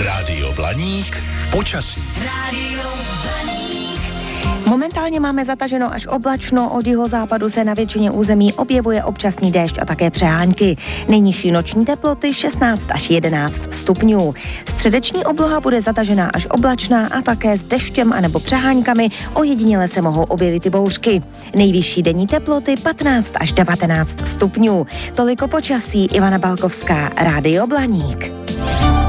Rádio Blaník počasí. Rádio Blaník. Momentálně máme zataženo až oblačno, od jihozápadu se na většině území objevuje občasný déšť a také přehánky. Nejnižší noční teploty 16 až 11 stupňů. Středeční obloha bude zatažená až oblačná a také s deštěm anebo přeháňkami, ojediněle se mohou objevit i bouřky. Nejvyšší denní teploty 15 až 19 stupňů. Toliko počasí, Ivana Balkovská, Rádio Blaník.